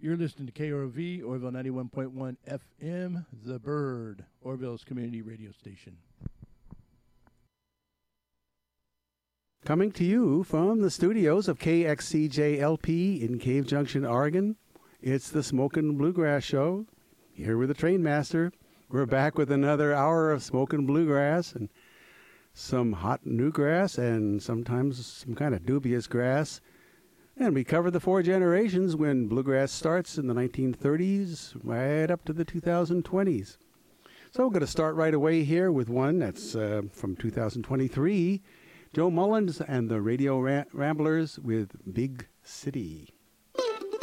You're listening to KROV, Orville 91.1 FM, The Bird, Orville's community radio station. Coming to you from the studios of KXCJ-LP in Cave Junction, Oregon, it's the Smokin' Bluegrass Show. Here with the Train Master. We're back with another hour of smoking bluegrass and some hot new grass and sometimes some kind of dubious grass. And we covered the four generations when bluegrass starts in the 1930s right up to the 2020s. So we're going to start right away here with one that's from 2023. Joe Mullins and the Radio Ramblers with Big City.